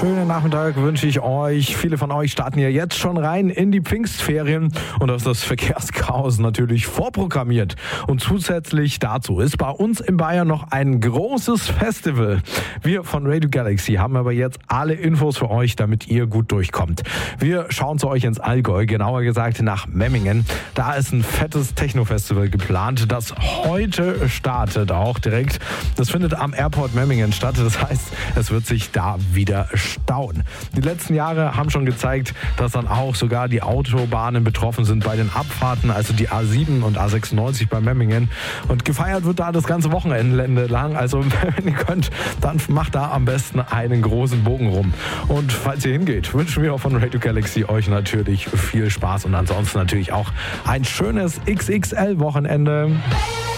schönen Nachmittag wünsche ich euch. Viele von euch starten ja jetzt schon rein in die Pfingstferien und das ist das Verkehrschaos natürlich vorprogrammiert. Und zusätzlich dazu ist bei uns in Bayern noch ein großes Festival. Wir von Radio Galaxy haben aber jetzt alle Infos für euch, damit ihr gut durchkommt. Wir schauen zu euch ins Allgäu, genauer gesagt nach Memmingen. Da ist ein fettes Techno-Festival geplant, das heute startet auch direkt. Das findet am Airport Memmingen statt. Das heißt, es wird sich da wieder stauen. Die letzten Jahre haben schon gezeigt, dass dann auch sogar die Autobahnen betroffen sind bei den Abfahrten, also die A7 und A96 bei Memmingen. Und gefeiert wird da das ganze Wochenende lang. Also wenn ihr könnt, dann macht da am besten einen großen Bogen rum. Und falls ihr hingeht, wünschen wir auch von Radio Galaxy euch natürlich viel Spaß und ansonsten natürlich auch ein schönes XXL-Wochenende.